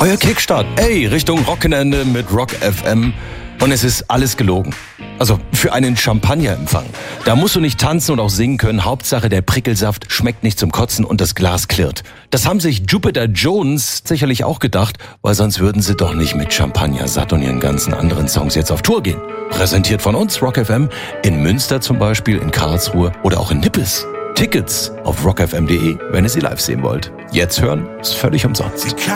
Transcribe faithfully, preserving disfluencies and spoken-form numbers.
Euer Kickstart, ey, Richtung Wochenende mit Rock F M. Und es ist alles gelogen. Also für einen Champagnerempfang. Da musst du nicht tanzen und auch singen können. Hauptsache der Prickelsaft schmeckt nicht zum Kotzen und das Glas klirrt. Das haben sich Jupiter Jones sicherlich auch gedacht, weil sonst würden sie doch nicht mit Champagner satt und ihren ganzen anderen Songs jetzt auf Tour gehen. Präsentiert von uns, Rock F M, in Münster zum Beispiel, in Karlsruhe oder auch in Nippes. Tickets auf rock f m punkt de, wenn ihr sie live sehen wollt. Jetzt hören, ist völlig umsonst.